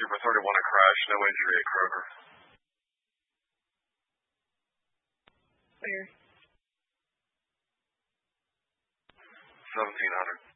Trooper 31, a crash, no injury at Kroger. Where? 1700.